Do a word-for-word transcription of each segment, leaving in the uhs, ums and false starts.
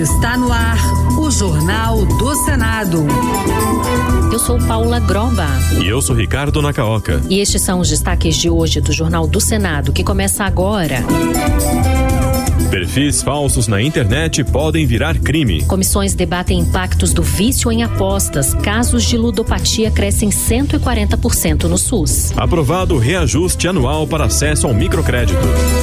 Está no ar o Jornal do Senado. Eu sou Paula Groba. E eu sou Ricardo Nacaoca. E estes são os destaques de hoje do Jornal do Senado, que começa agora. Perfis falsos na internet podem virar crime. Comissões debatem impactos do vício em apostas. Casos de ludopatia crescem cento e quarenta por cento no SUS. Aprovado reajuste anual para acesso ao microcrédito.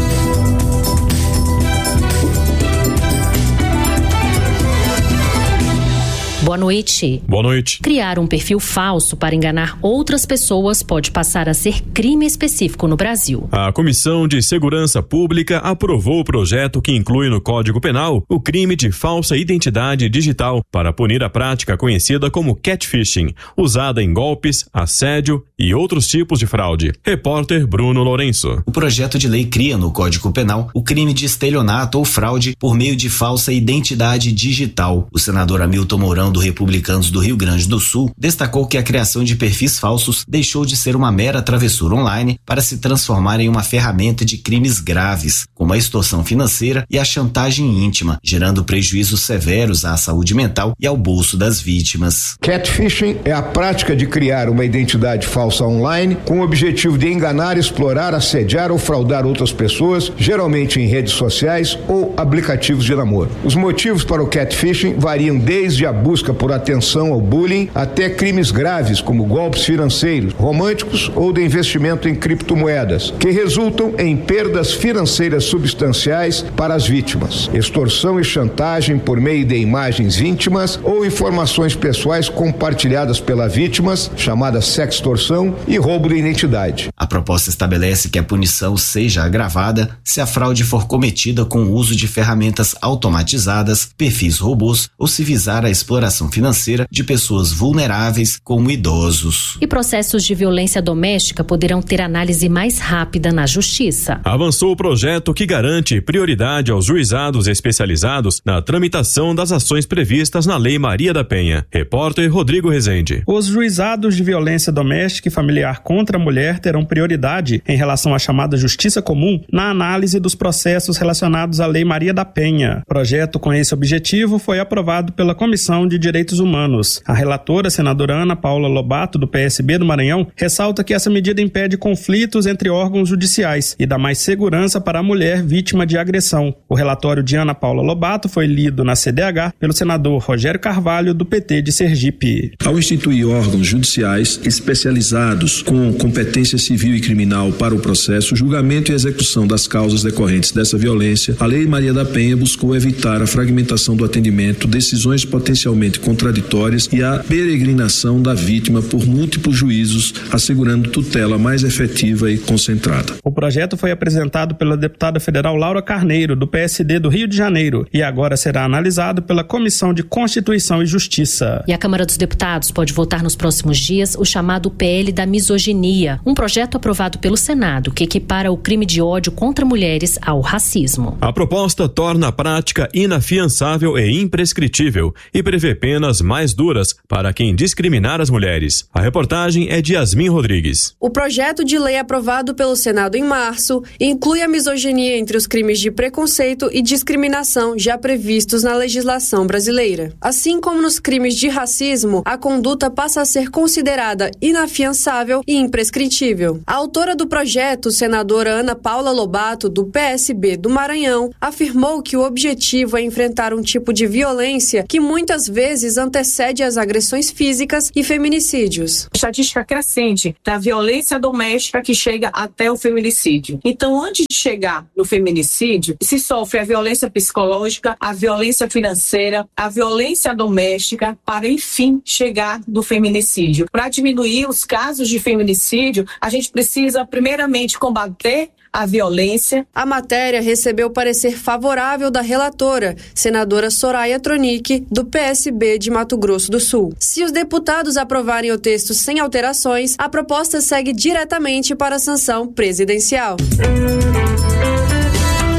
Boa noite. Boa noite. Criar um perfil falso para enganar outras pessoas pode passar a ser crime específico no Brasil. A Comissão de Segurança Pública aprovou o projeto que inclui no Código Penal o crime de falsa identidade digital para punir a prática conhecida como catfishing, usada em golpes, assédio e outros tipos de fraude. Repórter Bruno Lourenço. O projeto de lei cria no Código Penal o crime de estelionato ou fraude por meio de falsa identidade digital. O senador Hamilton Mourão do Republicanos do Rio Grande do Sul destacou que a criação de perfis falsos deixou de ser uma mera travessura online para se transformar em uma ferramenta de crimes graves, como a extorsão financeira e a chantagem íntima, gerando prejuízos severos à saúde mental e ao bolso das vítimas. Catfishing é a prática de criar uma identidade falsa online com o objetivo de enganar, explorar, assediar ou fraudar outras pessoas, geralmente em redes sociais ou aplicativos de namoro. Os motivos para o catfishing variam desde a busca por atenção ao bullying até crimes graves como golpes financeiros, românticos ou de investimento em criptomoedas, que resultam em perdas financeiras substanciais para as vítimas. Extorsão e chantagem por meio de imagens íntimas ou informações pessoais compartilhadas pelas vítimas, chamada sextorção, e roubo de identidade. A proposta estabelece que a punição seja agravada se a fraude for cometida com o uso de ferramentas automatizadas, perfis robôs ou se visar a exploração financeira de pessoas vulneráveis como idosos. E processos de violência doméstica poderão ter análise mais rápida na Justiça. Avançou o projeto que garante prioridade aos juizados especializados na tramitação das ações previstas na Lei Maria da Penha. Repórter Rodrigo Rezende. Os juizados de violência doméstica e familiar contra a mulher terão prioridade em relação à chamada Justiça Comum na análise dos processos relacionados à Lei Maria da Penha. O projeto com esse objetivo foi aprovado pela Comissão de Direitos Humanos. A relatora, senadora Ana Paula Lobato, do P S B do Maranhão, ressalta que essa medida impede conflitos entre órgãos judiciais e dá mais segurança para a mulher vítima de agressão. O relatório de Ana Paula Lobato foi lido na C D H pelo senador Rogério Carvalho, do P T de Sergipe. Ao instituir órgãos judiciais especializados com competência civil e criminal para o processo, julgamento e execução das causas decorrentes dessa violência, a Lei Maria da Penha buscou evitar a fragmentação do atendimento, decisões potencialmente contraditórias e a peregrinação da vítima por múltiplos juízos, assegurando tutela mais efetiva e concentrada. O projeto foi apresentado pela deputada federal Laura Carneiro, do P S D do Rio de Janeiro, e agora será analisado pela Comissão de Constituição e Justiça. E a Câmara dos Deputados pode votar nos próximos dias o chamado P L da misoginia, um projeto aprovado pelo Senado que equipara o crime de ódio contra mulheres ao racismo. A proposta torna a prática inafiançável e imprescritível e prevê penas mais duras para quem discriminar as mulheres. A reportagem é de Yasmin Rodrigues. O projeto de lei aprovado pelo Senado em março inclui a misoginia entre os crimes de preconceito e discriminação já previstos na legislação brasileira. Assim como nos crimes de racismo, a conduta passa a ser considerada inafiançável e imprescritível. A autora do projeto, senadora Ana Paula Lobato, do P S B do Maranhão, afirmou que o objetivo é enfrentar um tipo de violência que muitas vezes antecede as agressões físicas e feminicídios. Estatística crescente da violência doméstica que chega até o feminicídio. Então, antes de chegar no feminicídio, se sofre a violência psicológica, a violência financeira, a violência doméstica, para enfim chegar no feminicídio. Para diminuir os casos de feminicídio, a gente precisa primeiramente combater a violência. A matéria recebeu parecer favorável da relatora, senadora Soraya Tronic, do P S B de Mato Grosso do Sul. Se os deputados aprovarem o texto sem alterações, a proposta segue diretamente para a sanção presidencial.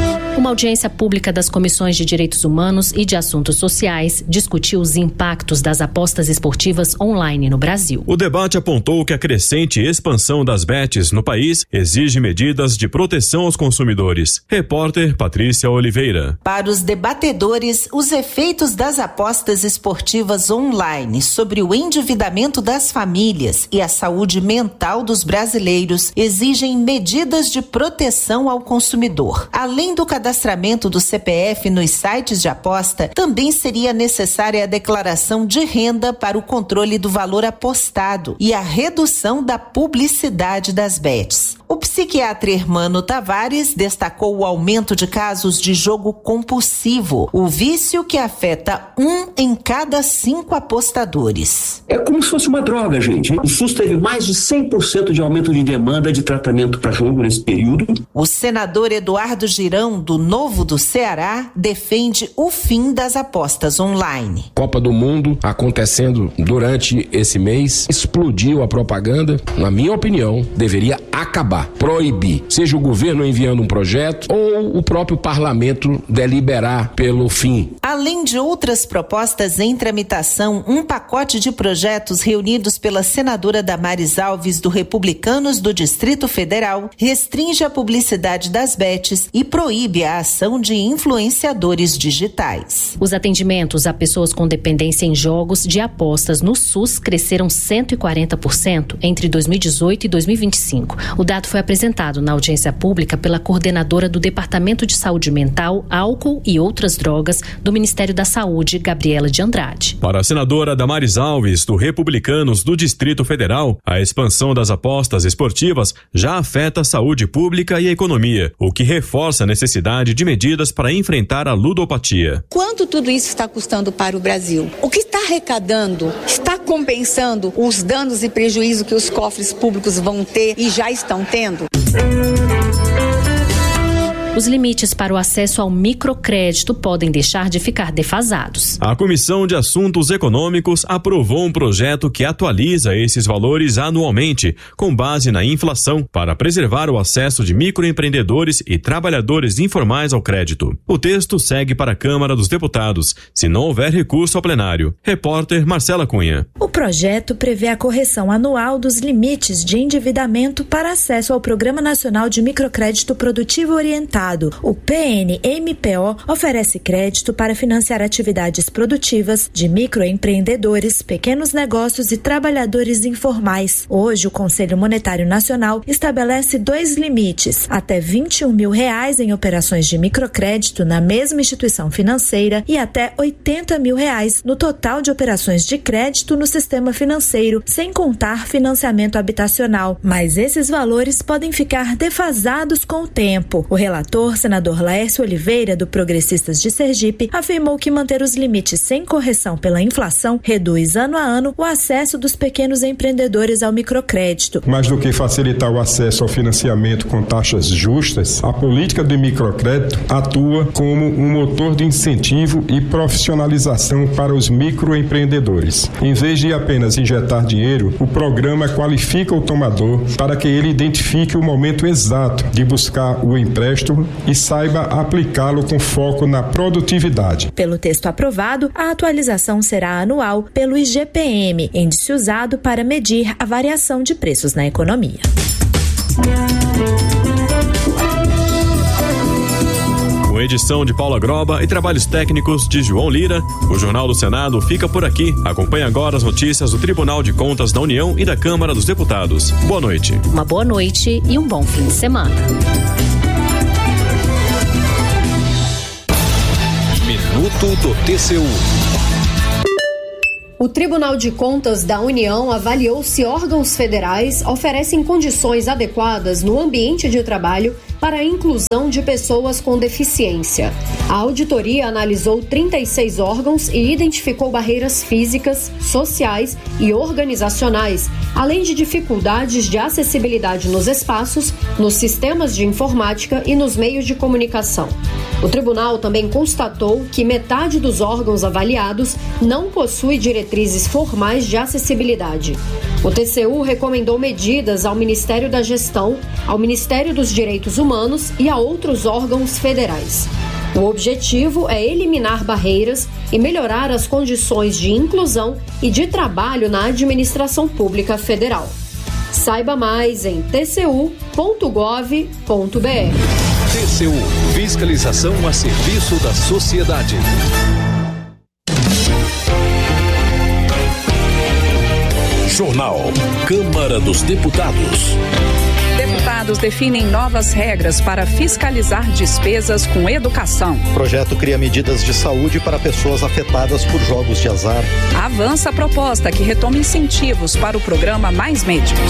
Uma audiência pública das Comissões de Direitos Humanos e de Assuntos Sociais discutiu os impactos das apostas esportivas online no Brasil. O debate apontou que a crescente expansão das bets no país exige medidas de proteção aos consumidores. Repórter Patrícia Oliveira. Para os debatedores, os efeitos das apostas esportivas online sobre o endividamento das famílias e a saúde mental dos brasileiros exigem medidas de proteção ao consumidor. Além do cadastramento do C P F nos sites de aposta, também seria necessária a declaração de renda para o controle do valor apostado e a redução da publicidade das bets. O psiquiatra Hermano Tavares destacou o aumento de casos de jogo compulsivo, o vício que afeta um em cada cinco apostadores. É como se fosse uma droga, gente. O SUS teve mais de cem por cento de aumento de demanda de tratamento para jogo nesse período. O senador Eduardo Girão, do Novo do Ceará, defende o fim das apostas online. Copa do Mundo acontecendo durante esse mês, explodiu a propaganda. Na minha opinião, deveria acabar, proibir, seja o governo enviando um projeto ou o próprio parlamento deliberar pelo fim. Além de outras propostas em tramitação, um pacote de projetos reunidos pela senadora Damares Alves, do Republicanos do Distrito Federal, restringe a publicidade das bets e proíbe a ação de influenciadores digitais. Os atendimentos a pessoas com dependência em jogos de apostas no SUS cresceram cento e quarenta por cento entre dois mil e dezoito e dois mil e vinte e cinco. O dado foi apresentado na audiência pública pela coordenadora do Departamento de Saúde Mental, Álcool e Outras Drogas do Ministério da Saúde, Gabriela de Andrade. Para a senadora Damares Alves, do Republicanos do Distrito Federal, a expansão das apostas esportivas já afeta a saúde pública e a economia, o que reforça a necessidade de medidas para enfrentar a ludopatia. Quanto tudo isso está custando para o Brasil? O que está arrecadando está compensando os danos e prejuízos que os cofres públicos vão ter e já estão tendo? Os limites para o acesso ao microcrédito podem deixar de ficar defasados. A Comissão de Assuntos Econômicos aprovou um projeto que atualiza esses valores anualmente, com base na inflação, para preservar o acesso de microempreendedores e trabalhadores informais ao crédito. O texto segue para a Câmara dos Deputados, se não houver recurso ao plenário. Repórter Marcela Cunha. O projeto prevê a correção anual dos limites de endividamento para acesso ao Programa Nacional de Microcrédito Produtivo Orientado. O P N M P O oferece crédito para financiar atividades produtivas de microempreendedores, pequenos negócios e trabalhadores informais. Hoje, o Conselho Monetário Nacional estabelece dois limites: até vinte e um mil reais em operações de microcrédito na mesma instituição financeira e até oitenta mil reais no total de operações de crédito no sistema financeiro, sem contar financiamento habitacional. Mas esses valores podem ficar defasados com o tempo. O relator O senador Laércio Oliveira, do Progressistas de Sergipe, afirmou que manter os limites sem correção pela inflação reduz ano a ano o acesso dos pequenos empreendedores ao microcrédito. Mais do que facilitar o acesso ao financiamento com taxas justas, a política de microcrédito atua como um motor de incentivo e profissionalização para os microempreendedores. Em vez de apenas injetar dinheiro, o programa qualifica o tomador para que ele identifique o momento exato de buscar o empréstimo e saiba aplicá-lo com foco na produtividade. Pelo texto aprovado, a atualização será anual pelo I G P M, índice usado para medir a variação de preços na economia. Com edição de Paula Groba e trabalhos técnicos de João Lira, o Jornal do Senado fica por aqui. Acompanhe agora as notícias do Tribunal de Contas da União e da Câmara dos Deputados. Boa noite. Uma boa noite e um bom fim de semana. Minuto do T C U. O Tribunal de Contas da União avaliou se órgãos federais oferecem condições adequadas no ambiente de trabalho para a inclusão de pessoas com deficiência. A auditoria analisou trinta e seis órgãos e identificou barreiras físicas, sociais e organizacionais, além de dificuldades de acessibilidade nos espaços nos sistemas de informática e nos meios de comunicação. O tribunal também constatou que metade dos órgãos avaliados não possui diretrizes formais de acessibilidade. O T C U recomendou medidas ao Ministério da Gestão, ao Ministério dos Direitos Humanos e a outros órgãos federais. O objetivo é eliminar barreiras e melhorar as condições de inclusão e de trabalho na administração pública federal. Saiba mais em t c u ponto gov ponto b r. T C U, fiscalização a serviço da sociedade. Jornal Câmara dos Deputados. Deputados definem novas regras para fiscalizar despesas com educação. O projeto cria medidas de saúde para pessoas afetadas por jogos de azar. Avança a proposta que retoma incentivos para o programa Mais Médicos.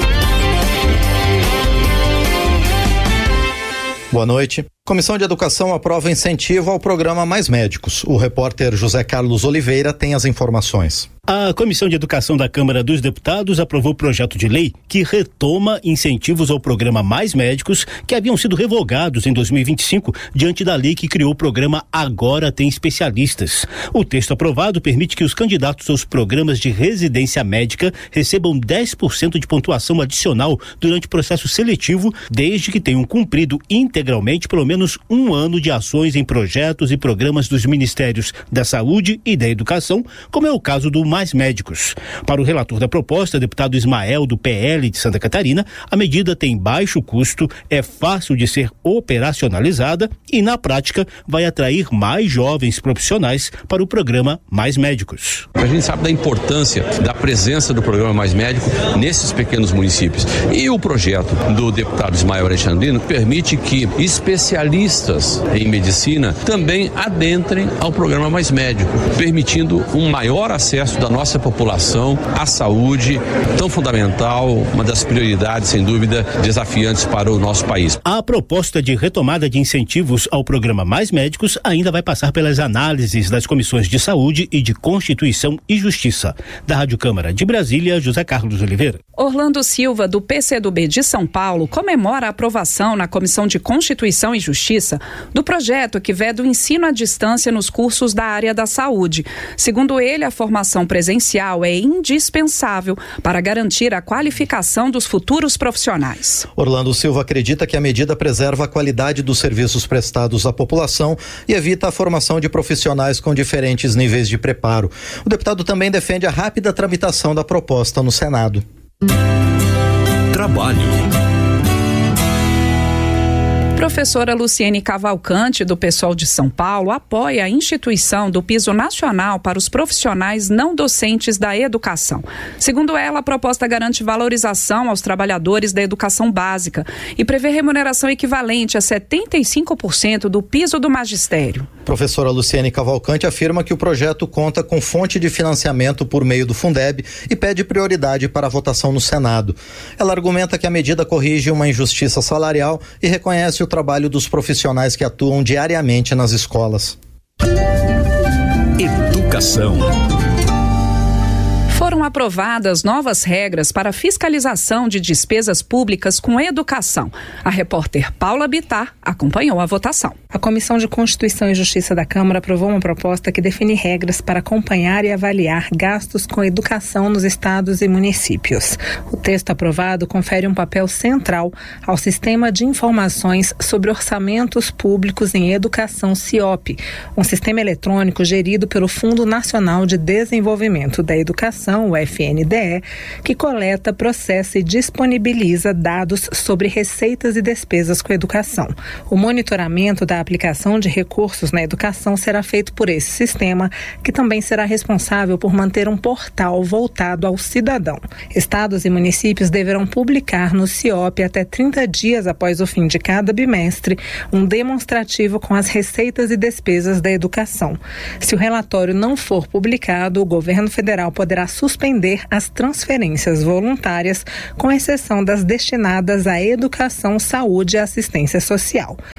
Boa noite. Comissão de Educação aprova incentivo ao programa Mais Médicos. O repórter José Carlos Oliveira tem as informações. A Comissão de Educação da Câmara dos Deputados aprovou o projeto de lei que retoma incentivos ao programa Mais Médicos, que haviam sido revogados em dois mil e vinte e cinco, diante da lei que criou o programa Agora Tem Especialistas. O texto aprovado permite que os candidatos aos programas de residência médica recebam dez por cento de pontuação adicional durante o processo seletivo, desde que tenham cumprido integralmente pelo menos um ano de ações em projetos e programas dos Ministérios da Saúde e da Educação, como é o caso do Mais Médicos. Para o relator da proposta, deputado Ismael, do P L de Santa Catarina, a medida tem baixo custo, é fácil de ser operacionalizada e, na prática, vai atrair mais jovens profissionais para o programa Mais Médicos. A gente sabe da importância da presença do programa Mais Médico nesses pequenos municípios. E o projeto do deputado Ismael Alexandrino permite que especialistas em medicina também adentrem ao programa Mais Médico, permitindo um maior acesso da nossa população à saúde, tão fundamental, uma das prioridades, sem dúvida, desafiantes para o nosso país. A proposta de retomada de incentivos ao programa Mais Médicos ainda vai passar pelas análises das comissões de Saúde e de Constituição e Justiça. Da Rádio Câmara de Brasília, José Carlos Oliveira. Orlando Silva, do P C do B de São Paulo, comemora a aprovação na Comissão de Constituição e Justiça do projeto que veda o ensino à distância nos cursos da área da saúde. Segundo ele, a formação presencial é indispensável para garantir a qualificação dos futuros profissionais. Orlando Silva acredita que a medida preserva a qualidade dos serviços prestados à população e evita a formação de profissionais com diferentes níveis de preparo. O deputado também defende a rápida tramitação da proposta no Senado. Trabalho. Professora Luciene Cavalcante, do PSOL de São Paulo, apoia a instituição do Piso Nacional para os profissionais não docentes da educação. Segundo ela, a proposta garante valorização aos trabalhadores da educação básica e prevê remuneração equivalente a setenta e cinco por cento do piso do magistério. Professora Luciene Cavalcante afirma que o projeto conta com fonte de financiamento por meio do Fundeb e pede prioridade para a votação no Senado. Ela argumenta que a medida corrige uma injustiça salarial e reconhece o trabalho dos profissionais que atuam diariamente nas escolas. Educação. Foram aprovadas novas regras para fiscalização de despesas públicas com educação. A repórter Paula Bittar acompanhou a votação. A Comissão de Constituição e Justiça da Câmara aprovou uma proposta que define regras para acompanhar e avaliar gastos com educação nos estados e municípios. O texto aprovado confere um papel central ao Sistema de Informações sobre Orçamentos Públicos em Educação (CIOP), um sistema eletrônico gerido pelo Fundo Nacional de Desenvolvimento da Educação, o F N D E, que coleta, processa e disponibiliza dados sobre receitas e despesas com educação. O monitoramento da aplicação de recursos na educação será feito por esse sistema, que também será responsável por manter um portal voltado ao cidadão. Estados e municípios deverão publicar no CIOP até trinta dias após o fim de cada bimestre um demonstrativo com as receitas e despesas da educação. Se o relatório não for publicado, o governo federal poderá suspender as transferências voluntárias, com exceção das destinadas à educação, saúde e assistência social.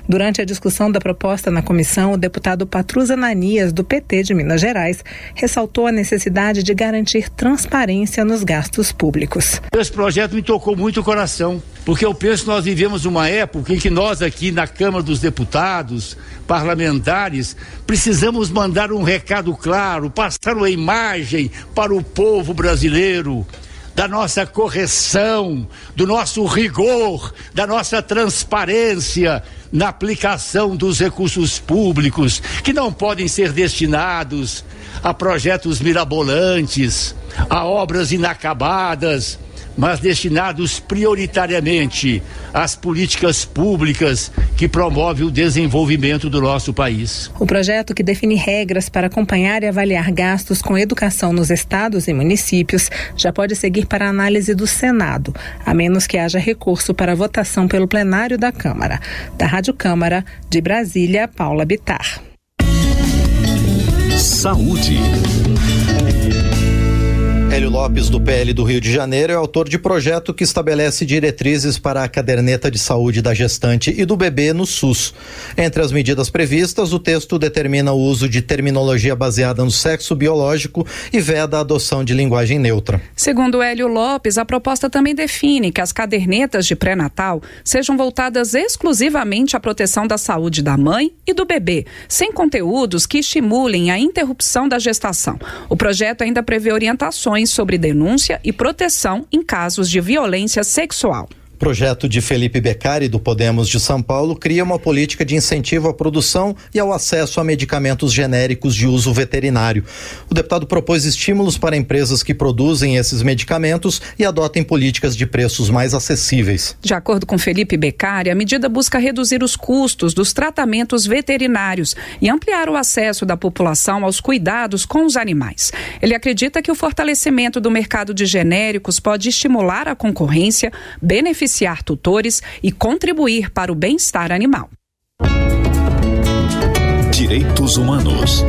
Durante a discussão da proposta na comissão, o deputado Patrus Ananias, do P T de Minas Gerais, ressaltou a necessidade de garantir transparência nos gastos públicos. Esse projeto me tocou muito o coração, porque eu penso que nós vivemos uma época em que nós aqui na Câmara dos Deputados, parlamentares, precisamos mandar um recado claro, passar uma imagem para o povo brasileiro da nossa correção, do nosso rigor, da nossa transparência na aplicação dos recursos públicos, que não podem ser destinados a projetos mirabolantes, a obras inacabadas, mas destinados prioritariamente às políticas públicas que promovem o desenvolvimento do nosso país. O projeto, que define regras para acompanhar e avaliar gastos com educação nos estados e municípios, já pode seguir para análise do Senado, a menos que haja recurso para votação pelo plenário da Câmara. Da Rádio Câmara, de Brasília, Paula Bittar. Saúde. Hélio Lopes, do P L do Rio de Janeiro, é autor de projeto que estabelece diretrizes para a caderneta de saúde da gestante e do bebê no SUS. Entre as medidas previstas, o texto determina o uso de terminologia baseada no sexo biológico e veda a adoção de linguagem neutra. Segundo Hélio Lopes, a proposta também define que as cadernetas de pré-natal sejam voltadas exclusivamente à proteção da saúde da mãe e do bebê, sem conteúdos que estimulem a interrupção da gestação. O projeto ainda prevê orientações sobre denúncia e proteção em casos de violência sexual. O projeto de Felipe Beccari, do Podemos de São Paulo, cria uma política de incentivo à produção e ao acesso a medicamentos genéricos de uso veterinário. O deputado propôs estímulos para empresas que produzem esses medicamentos e adotem políticas de preços mais acessíveis. De acordo com Felipe Beccari, a medida busca reduzir os custos dos tratamentos veterinários e ampliar o acesso da população aos cuidados com os animais. Ele acredita que o fortalecimento do mercado de genéricos pode estimular a concorrência, beneficiar tutores e contribuir para o bem-estar animal. Direitos humanos.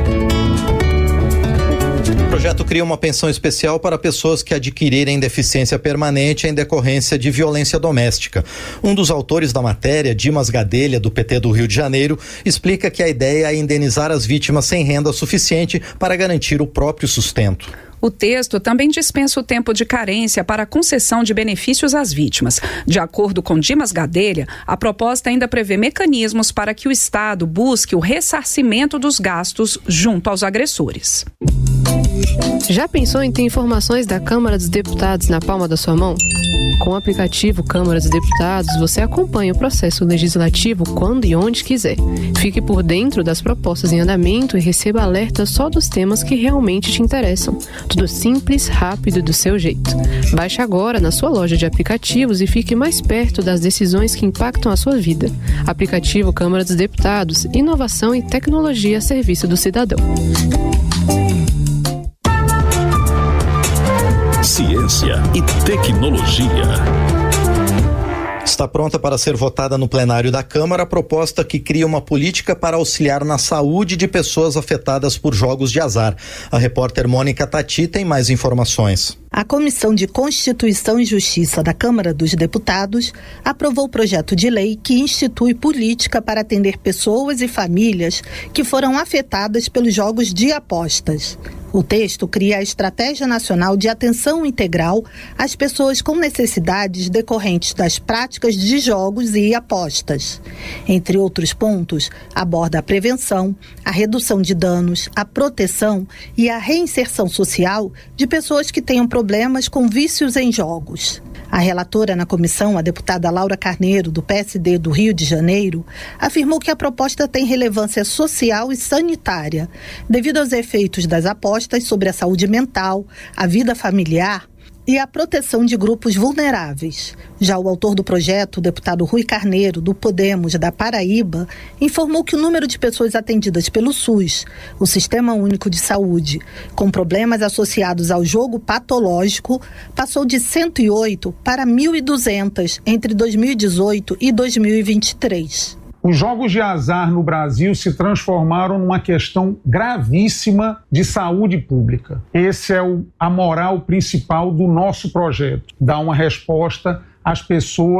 O projeto cria uma pensão especial para pessoas que adquirirem deficiência permanente em decorrência de violência doméstica. Um dos autores da matéria, Dimas Gadelha, do P T do Rio de Janeiro, explica que a ideia é indenizar as vítimas sem renda suficiente para garantir o próprio sustento. O texto também dispensa o tempo de carência para a concessão de benefícios às vítimas. De acordo com Dimas Gadelha, a proposta ainda prevê mecanismos para que o Estado busque o ressarcimento dos gastos junto aos agressores. Já pensou em ter informações da Câmara dos Deputados na palma da sua mão? Com o aplicativo Câmara dos Deputados, você acompanha o processo legislativo quando e onde quiser. Fique por dentro das propostas em andamento e receba alertas só dos temas que realmente te interessam. Tudo simples, rápido e do seu jeito. Baixe agora na sua loja de aplicativos e fique mais perto das decisões que impactam a sua vida. Aplicativo Câmara dos Deputados, inovação e tecnologia a serviço do cidadão. Ciência e tecnologia. Está pronta para ser votada no plenário da Câmara a proposta que cria uma política para auxiliar na saúde de pessoas afetadas por jogos de azar. A repórter Mônica Tati tem mais informações. A Comissão de Constituição e Justiça da Câmara dos Deputados aprovou o projeto de lei que institui política para atender pessoas e famílias que foram afetadas pelos jogos de apostas. O texto cria a Estratégia Nacional de Atenção Integral às pessoas com necessidades decorrentes das práticas de jogos e apostas. Entre outros pontos, aborda a prevenção, a redução de danos, a proteção e a reinserção social de pessoas que tenham problemas com vícios em jogos. A relatora na comissão, a deputada Laura Carneiro, do P S D do Rio de Janeiro, afirmou que a proposta tem relevância social e sanitária, devido aos efeitos das apostas sobre a saúde mental, a vida familiar e a proteção de grupos vulneráveis. Já o autor do projeto, o deputado Rui Carneiro, do Podemos da Paraíba, informou que o número de pessoas atendidas pelo SUS, o Sistema Único de Saúde, com problemas associados ao jogo patológico, passou de cento e oito para mil e duzentos entre dois mil e dezoito e dois mil e vinte e três. Os jogos de azar no Brasil se transformaram numa questão gravíssima de saúde pública. Esse é o, a moral principal do nosso projeto, dar uma resposta às pessoas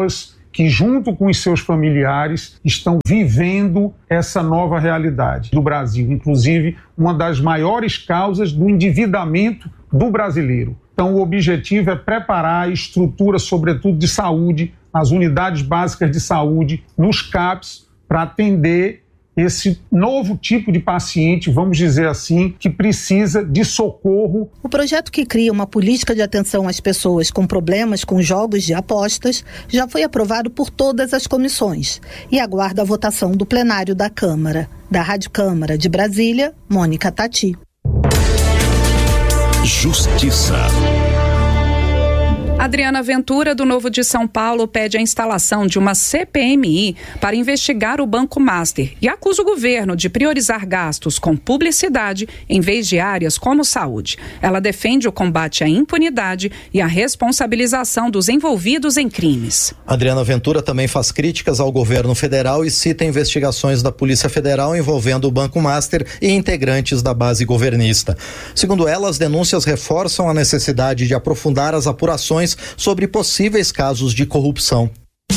que, junto com os seus familiares, estão vivendo essa nova realidade do Brasil, inclusive uma das maiores causas do endividamento do brasileiro. Então, o objetivo é preparar a estrutura, sobretudo de saúde, as unidades básicas de saúde, nos C A Ps, para atender esse novo tipo de paciente, vamos dizer assim, que precisa de socorro. O projeto que cria uma política de atenção às pessoas com problemas com jogos de apostas já foi aprovado por todas as comissões e aguarda a votação do plenário da Câmara. Da Rádio Câmara de Brasília, Mônica Tati. Justiça. Adriana Ventura, do Novo de São Paulo, pede a instalação de uma C P M I para investigar o Banco Master e acusa o governo de priorizar gastos com publicidade em vez de áreas como saúde. Ela defende o combate à impunidade e a responsabilização dos envolvidos em crimes. Adriana Ventura também faz críticas ao governo federal e cita investigações da Polícia Federal envolvendo o Banco Master e integrantes da base governista. Segundo ela, as denúncias reforçam a necessidade de aprofundar as apurações sobre possíveis casos de corrupção.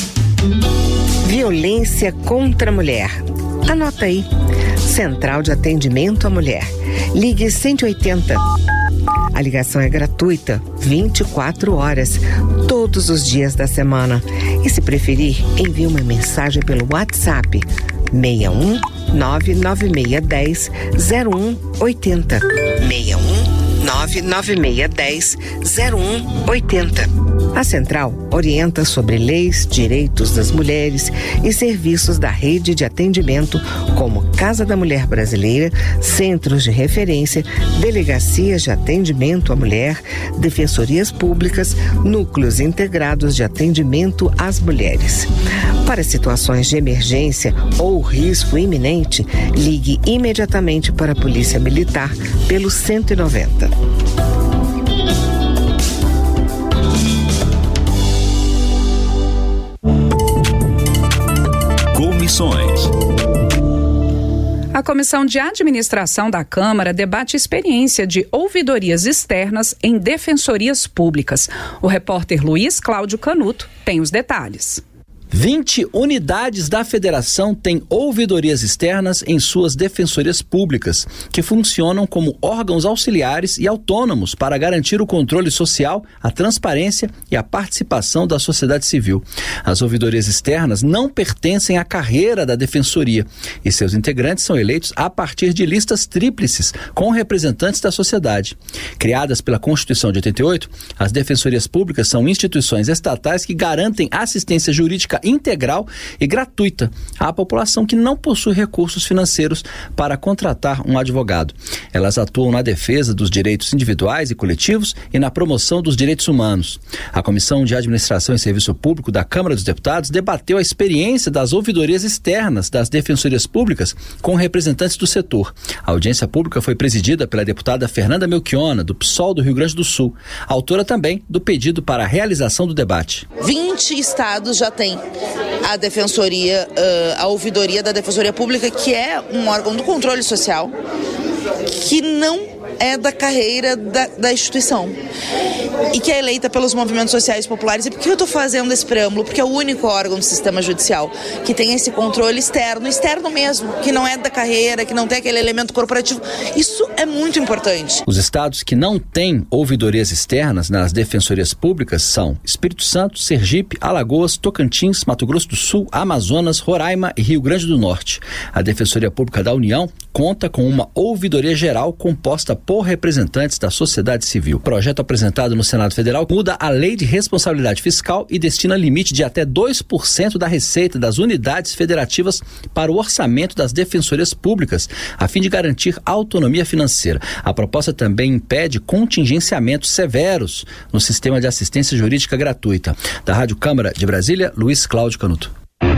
Violência contra a mulher. Anota aí. Central de Atendimento à Mulher. Ligue cento e oitenta. A ligação é gratuita, vinte e quatro horas, todos os dias da semana. E se preferir, envie uma mensagem pelo WhatsApp seis um nove nove seis um zero um oito zero. seis um nove nove seis um zero um oito zero. A Central orienta sobre leis, direitos das mulheres e serviços da rede de atendimento como Casa da Mulher Brasileira, Centros de Referência, Delegacias de Atendimento à Mulher, Defensorias Públicas, Núcleos Integrados de Atendimento às Mulheres. Para situações de emergência ou risco iminente, ligue imediatamente para a Polícia Militar pelo cento e noventa. Comissões. A Comissão de Administração da Câmara debate experiência de ouvidorias externas em defensorias públicas. O repórter Luiz Cláudio Canuto tem os detalhes. vinte unidades da federação têm ouvidorias externas em suas defensorias públicas, que funcionam como órgãos auxiliares e autônomos para garantir o controle social, a transparência e a participação da sociedade civil. As ouvidorias externas não pertencem à carreira da defensoria e seus integrantes são eleitos a partir de listas tríplices com representantes da sociedade. Criadas pela Constituição de oitenta e oito, as defensorias públicas são instituições estatais que garantem assistência jurídica integral e gratuita à população que não possui recursos financeiros para contratar um advogado. Elas atuam na defesa dos direitos individuais e coletivos e na promoção dos direitos humanos. A Comissão de Administração e Serviço Público da Câmara dos Deputados debateu a experiência das ouvidorias externas das defensorias públicas com representantes do setor. A audiência pública foi presidida pela deputada Fernanda Melchiona, do P SOL do Rio Grande do Sul, autora também do pedido para a realização do debate. vinte estados já têm a defensoria, a ouvidoria da Defensoria Pública, que é um órgão do controle social, que não é da carreira da, da instituição e que é eleita pelos movimentos sociais populares. E por que eu estou fazendo esse preâmbulo? Porque é o único órgão do sistema judicial que tem esse controle externo, externo mesmo, que não é da carreira, que não tem aquele elemento corporativo. Isso é muito importante. Os estados que não têm ouvidorias externas nas defensorias públicas são Espírito Santo, Sergipe, Alagoas, Tocantins, Mato Grosso do Sul, Amazonas, Roraima e Rio Grande do Norte. A Defensoria Pública da União conta com uma ouvidoria geral composta por representantes da sociedade civil. O projeto apresentado no Senado Federal muda a Lei de Responsabilidade Fiscal e destina limite de até dois por cento da receita das unidades federativas para o orçamento das defensorias públicas, a fim de garantir autonomia financeira. A proposta também impede contingenciamentos severos no sistema de assistência jurídica gratuita. Da Rádio Câmara de Brasília, Luiz Cláudio Canuto.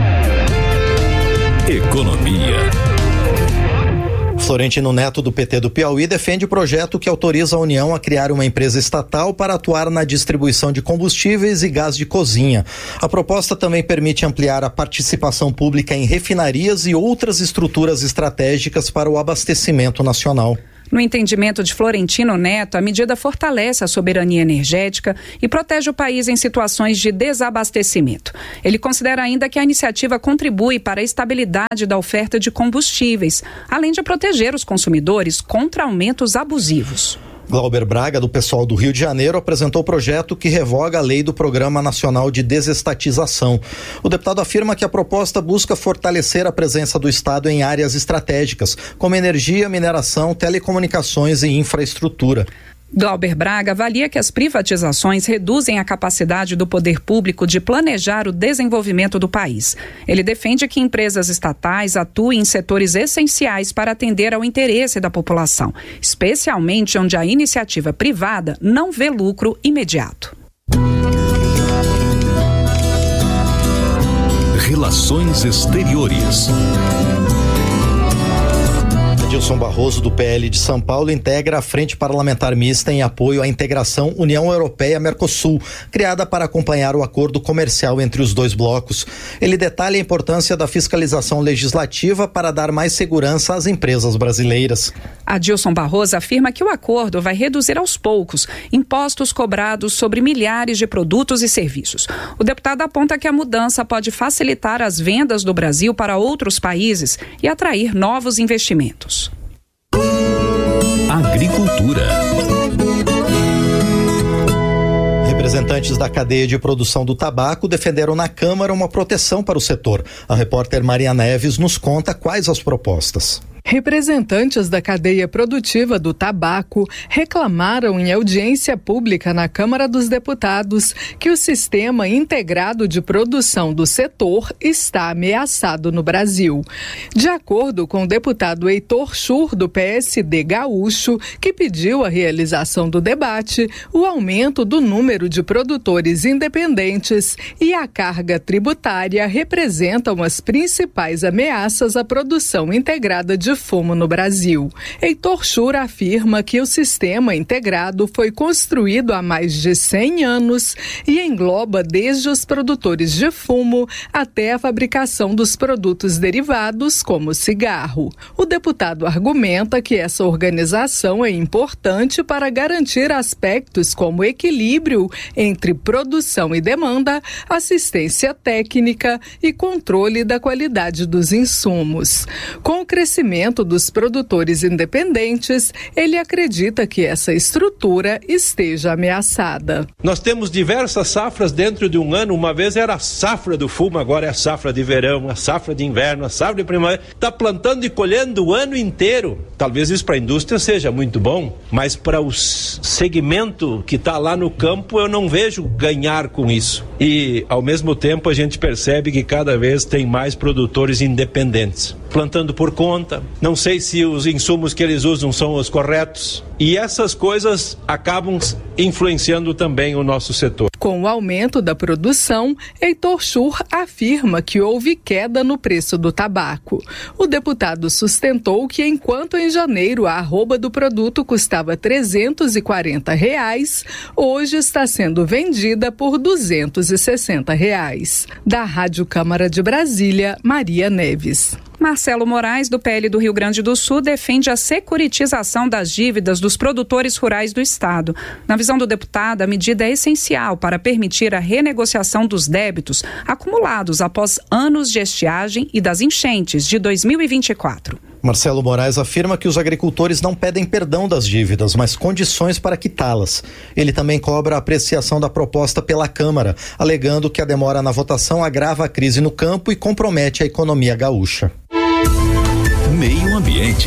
Economia. Florentino Neto, do P T do Piauí, defende o projeto que autoriza a União a criar uma empresa estatal para atuar na distribuição de combustíveis e gás de cozinha. A proposta também permite ampliar a participação pública em refinarias e outras estruturas estratégicas para o abastecimento nacional. No entendimento de Florentino Neto, a medida fortalece a soberania energética e protege o país em situações de desabastecimento. Ele considera ainda que a iniciativa contribui para a estabilidade da oferta de combustíveis, além de proteger os consumidores contra aumentos abusivos. Glauber Braga, do pessoal do Rio de Janeiro, apresentou o projeto que revoga a lei do Programa Nacional de Desestatização. O deputado afirma que a proposta busca fortalecer a presença do Estado em áreas estratégicas, como energia, mineração, telecomunicações e infraestrutura. Glauber Braga avalia que as privatizações reduzem a capacidade do poder público de planejar o desenvolvimento do país. Ele defende que empresas estatais atuem em setores essenciais para atender ao interesse da população, especialmente onde a iniciativa privada não vê lucro imediato. Relações Exteriores. Adilson Barroso, do P L de São Paulo, integra a Frente Parlamentar Mista em apoio à integração União Europeia-Mercosul, criada para acompanhar o acordo comercial entre os dois blocos. Ele detalha a importância da fiscalização legislativa para dar mais segurança às empresas brasileiras. Adilson Barroso afirma que o acordo vai reduzir aos poucos impostos cobrados sobre milhares de produtos e serviços. O deputado aponta que a mudança pode facilitar as vendas do Brasil para outros países e atrair novos investimentos. Agricultura. Representantes da cadeia de produção do tabaco defenderam na Câmara uma proteção para o setor. A repórter Maria Neves nos conta quais as propostas. Representantes da cadeia produtiva do tabaco reclamaram em audiência pública na Câmara dos Deputados que o sistema integrado de produção do setor está ameaçado no Brasil. De acordo com o deputado Heitor Schur, do P S D gaúcho, que pediu a realização do debate, o aumento do número de produtores independentes e a carga tributária representam as principais ameaças à produção integrada de fumo no Brasil. Heitor Schur afirma que o sistema integrado foi construído há mais de cem anos e engloba desde os produtores de fumo até a fabricação dos produtos derivados, como cigarro. O deputado argumenta que essa organização é importante para garantir aspectos como equilíbrio entre produção e demanda, assistência técnica e controle da qualidade dos insumos. Com o crescimento dos produtores independentes, ele acredita que essa estrutura esteja ameaçada. Nós temos diversas safras dentro de um ano. Uma vez era a safra do fumo, agora é a safra de verão, a safra de inverno, a safra de primavera. Está plantando e colhendo o ano inteiro. Talvez isso para a indústria seja muito bom, mas para o segmento que está lá no campo eu não vejo ganhar com isso. E ao mesmo tempo a gente percebe que cada vez tem mais produtores independentes, plantando por conta. Não sei se os insumos que eles usam são os corretos. E essas coisas acabam influenciando também o nosso setor. Com o aumento da produção, Heitor Schur afirma que houve queda no preço do tabaco. O deputado sustentou que enquanto em janeiro a arroba do produto custava trezentos e quarenta reais, hoje está sendo vendida por duzentos e sessenta reais. Da Rádio Câmara de Brasília, Maria Neves. Marcelo Moraes, do P L do Rio Grande do Sul, defende a securitização das dívidas dos produtores rurais do estado. Na visão do deputado, a medida é essencial para permitir a renegociação dos débitos acumulados após anos de estiagem e das enchentes de dois mil e vinte e quatro. Marcelo Moraes afirma que os agricultores não pedem perdão das dívidas, mas condições para quitá-las. Ele também cobra a apreciação da proposta pela Câmara, alegando que a demora na votação agrava a crise no campo e compromete a economia gaúcha. Meio Ambiente.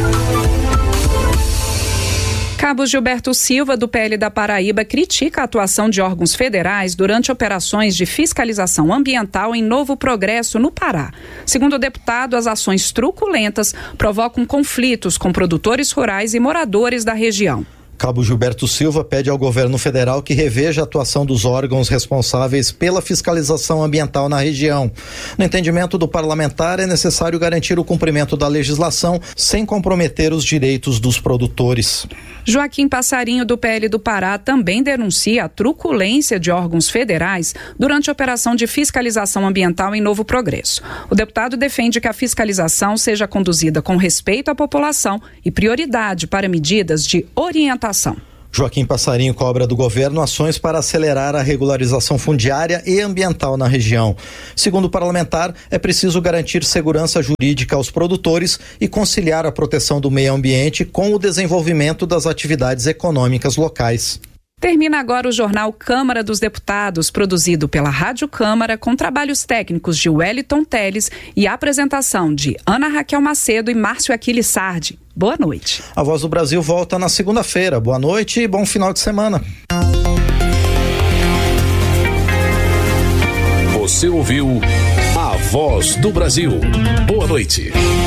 Cabo Gilberto Silva, do P L da Paraíba, critica a atuação de órgãos federais durante operações de fiscalização ambiental em Novo Progresso, no Pará. Segundo o deputado, as ações truculentas provocam conflitos com produtores rurais e moradores da região. Cabo Gilberto Silva pede ao governo federal que reveja a atuação dos órgãos responsáveis pela fiscalização ambiental na região. No entendimento do parlamentar, é necessário garantir o cumprimento da legislação sem comprometer os direitos dos produtores. Joaquim Passarinho, do P L do Pará, também denuncia a truculência de órgãos federais durante a operação de fiscalização ambiental em Novo Progresso. O deputado defende que a fiscalização seja conduzida com respeito à população e prioridade para medidas de orientação. Joaquim Passarinho cobra do governo ações para acelerar a regularização fundiária e ambiental na região. Segundo o parlamentar, é preciso garantir segurança jurídica aos produtores e conciliar a proteção do meio ambiente com o desenvolvimento das atividades econômicas locais. Termina agora o jornal Câmara dos Deputados, produzido pela Rádio Câmara, com trabalhos técnicos de Wellington Teles e apresentação de Ana Raquel Macedo e Márcio Aquiles Sardi. Boa noite. A Voz do Brasil volta na segunda-feira. Boa noite e bom final de semana. Você ouviu A Voz do Brasil. Boa noite.